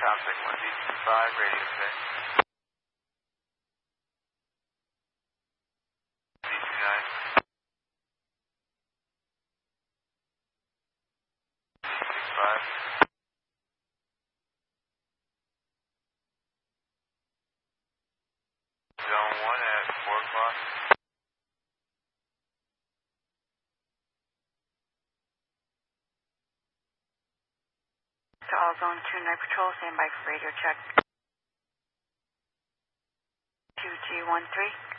Traffic 1D25, radio check. D29. D65. Zone 1 at 4 o'clock. To all Zone 2 Night Patrol, stand by for radio check. 2G13.